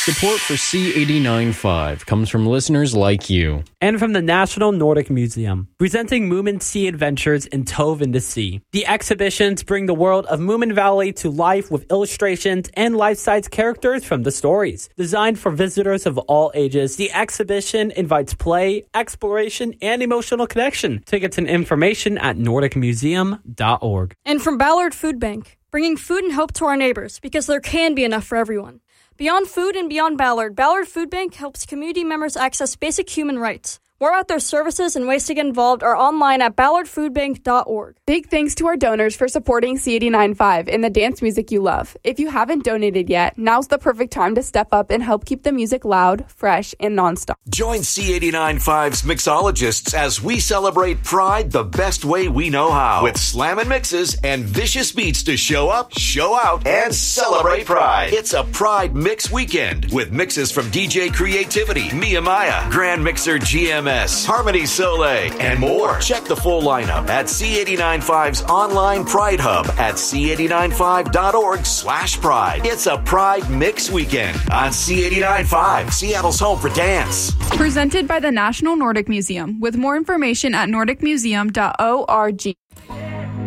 Support for C89.5 comes from listeners like you. And from the National Nordic Museum, presenting Moomin Sea Adventures in Tove in the Sea. The exhibitions bring the world of Moomin Valley to life with illustrations and life-size characters from the stories. Designed for visitors of all ages, the exhibition invites play, exploration, and emotional connection. Tickets and information at nordicmuseum.org. And from Ballard Food Bank, bringing food and hope to our neighbors because there can be enough for everyone. Beyond food and beyond Ballard, Ballard Food Bank helps community members access basic human rights. More about their services and ways to get involved are online at ballardfoodbank.org. Big thanks to our donors for supporting C89.5 and the dance music you love. If you haven't donated yet, now's the perfect time to step up and help keep the music loud, fresh, and nonstop. Join C89.5's mixologists as we celebrate Pride the best way we know how. With slammin' mixes and vicious beats to show up, show out, and celebrate Pride. It's a Pride Mix Weekend with mixes from DJ Creativity, Mia Maya, Grand Mixer GMS, Harmony Soleil, and more. Check the full lineup at C89.5's online Pride Hub at c89.5.org/pride. It's a Pride Mix Weekend on C89.5, Seattle's home for dance. Presented by the National Nordic Museum, with more information at nordicmuseum.org.